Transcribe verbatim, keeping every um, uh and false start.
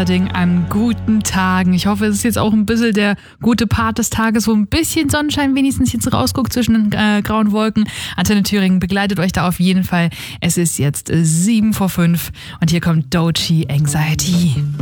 Sterding an guten Tagen. Ich hoffe, es ist jetzt auch ein bisschen der gute Part des Tages, wo ein bisschen Sonnenschein wenigstens jetzt rausguckt zwischen den äh, grauen Wolken. Antenne Thüringen begleitet euch da auf jeden Fall. Es ist jetzt sieben vor fünf und hier kommt Doechii Anxiety.